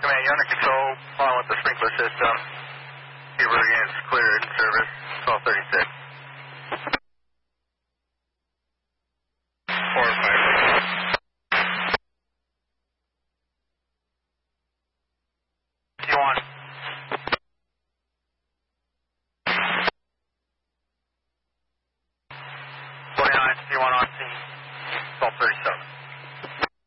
Command, you're under control, along with the sprinkler system. Your unit's cleared, service, 1236.